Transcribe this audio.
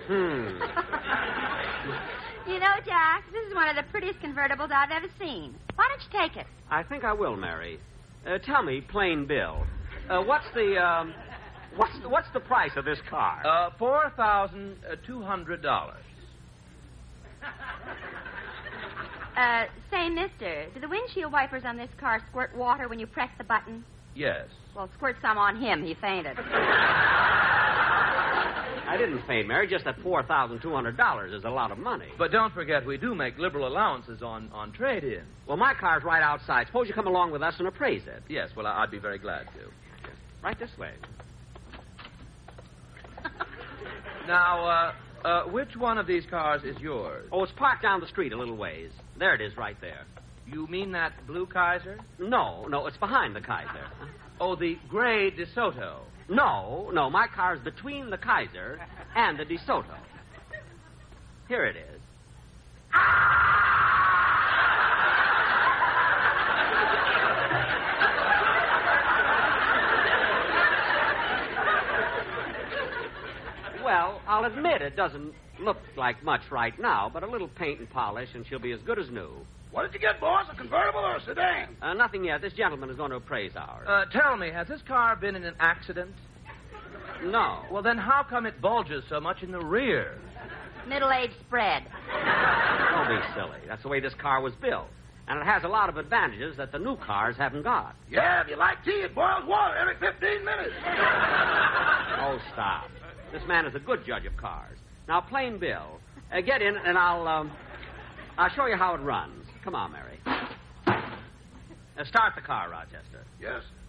You know, Jack, this is one of the prettiest convertibles I've ever seen. Why don't you take it? I think I will, Mary. Tell me, plain Bill, what's the price of this car? $4,200. Say, mister, do the windshield wipers on this car squirt water when you press the button? Yes. Well, squirt some on him. He fainted. I didn't faint, Mary. Just that $4,200 is a lot of money. But don't forget, we do make liberal allowances on trade-in. Well, my car's right outside. Suppose you come along with us and appraise it. Yes, well, I'd be very glad to. Right this way. Now, which one of these cars is yours? Oh, it's parked down the street a little ways. There it is, right there. You mean that blue Kaiser? No, it's behind the Kaiser. Oh, the gray DeSoto. No, my car's between the Kaiser and the DeSoto. Here it is. Well, I'll admit it doesn't look like much right now, but a little paint and polish and she'll be as good as new. What did you get, boss? A convertible or a sedan? Nothing yet. This gentleman is going to appraise ours. Tell me, has this car been in an accident? No. Well, then how come it bulges so much in the rear? Middle-aged spread. Don't be silly. That's the way this car was built. And it has a lot of advantages that the new cars haven't got. Yeah, if you like tea, it boils water every 15 minutes. Oh, stop. This man is a good judge of cars. Now, plain Bill, get in and I'll show you how it runs. Come on, Mary. Start the car, Rochester. Yes.